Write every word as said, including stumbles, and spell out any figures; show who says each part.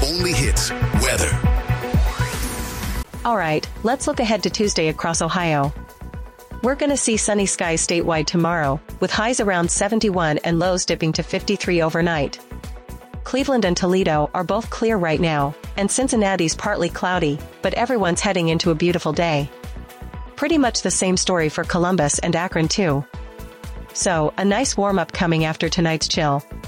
Speaker 1: only hits, weather.
Speaker 2: All right, let's look ahead to Tuesday across Ohio. We're gonna see sunny skies statewide tomorrow, with highs around seventy-one and lows dipping to fifty-three overnight. Cleveland and Toledo are both clear right now, and Cincinnati's partly cloudy, but everyone's heading into a beautiful day. Pretty much the same story for Columbus and Akron too. So, a nice warm-up coming after tonight's chill.